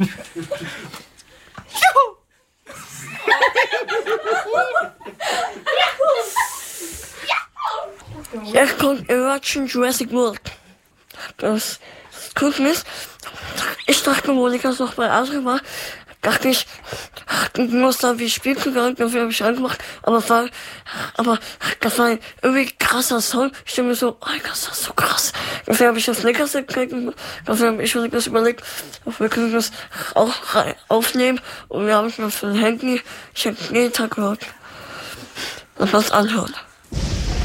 Jetzt kommt Eruption Jurassic World. Das Gucken ist, ich dachte, wo ich das noch bei Adrian war, dachte ich, muss da wie Spiel gegangen, dafür habe ich angemacht, aber das war ein irgendwie krasser Song. Ich denke mir so, oh, das ist so krass. Dafür habe ich das Leckerste gekriegt, dafür habe ich mir das überlegt, wir können das auch aufnehmen und wir haben es auf dem Handy, ich habe jeden Tag gehört. Und das anhören.